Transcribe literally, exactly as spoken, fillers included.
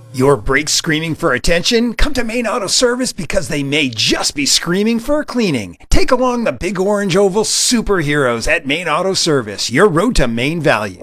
Your brakes screaming for attention? Come to Main Auto Service because they may just be screaming for a cleaning. Take along the big orange oval superheroes at Main Auto Service, your road to Main value.